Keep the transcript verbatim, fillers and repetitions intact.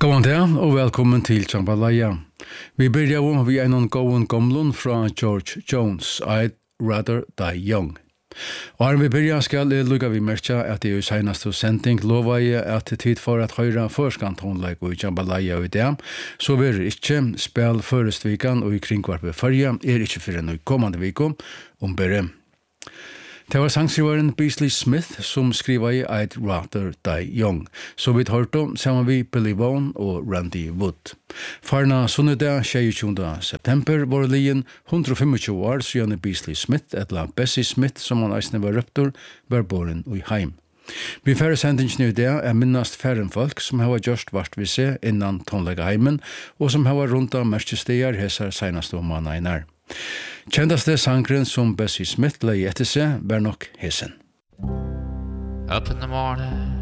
God dag og velkommen til Jambalaya. Vi börjar om vi en gåen gamlun fra George Jones, I'd Rather Die Young. Og vi börjar skal lukka vi merka at det er senaste sending lova i at tid for at høyra førskant tonleik og Jambalaya i det, så vi er ikke spil førestvikan og i kringkvarpe fyrja er ikke fyrir noe kommande viko om bere. Det var sangskrivaren Beasley Smith som skriva i I'd Rather Die Young, så vi tar då sammen vi Billy Vaughn og Randy Wood. Farna sunnedag tjugoåttonde september var lien one hundred twenty-five år siden Beasley Smith, etla Bessie Smith som han eisne var røptor, var boren i heim. Vi færre sendingen i det er minnast færre folk som har gjort vart vi se innan tonlega heimen, og som har rundt merkestier hesar senaste om man einar. Kjendaste sangren som Bessie Smith lei etter seg var nok hesen. Up in the morning,